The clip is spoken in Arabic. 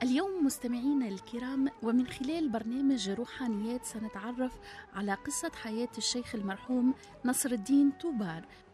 اليوم مستمعينا الكرام، ومن خلال برنامج روحانيات سنتعرف على قصة حياة الشيخ المرحوم نصر الدين طوبار،